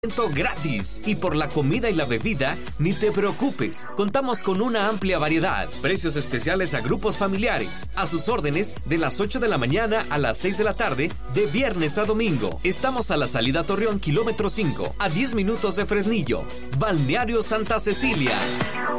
Gratis, y por la comida y la bebida ni te preocupes, contamos con una amplia variedad, precios especiales a grupos familiares, a sus órdenes de las 8 de la mañana a las 6 de la tarde, de viernes a domingo. Estamos a la salida Torreón kilómetro 5, a 10 minutos de Fresnillo, Balneario Santa Cecilia.